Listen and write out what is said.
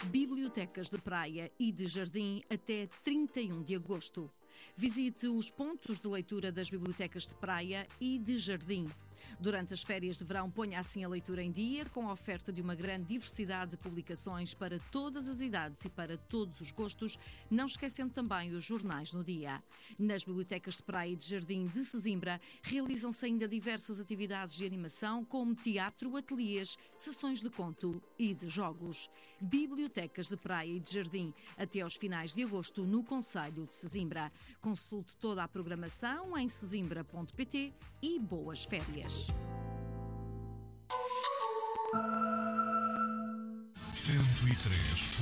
Bibliotecas de praia e de jardim até 31 de agosto. Visite os pontos de leitura das bibliotecas de praia e de jardim. Durante as férias de verão, ponha assim a leitura em dia, com a oferta de uma grande diversidade de publicações para todas as idades e para todos os gostos, não esquecendo também os jornais no dia. Nas bibliotecas de praia e de jardim de Sesimbra, realizam-se ainda diversas atividades de animação, como teatro, ateliês, sessões de conto e de jogos. Bibliotecas de praia e de jardim, até aos finais de agosto, no concelho de Sesimbra. Consulte toda a programação em sesimbra.pt e boas férias. 103.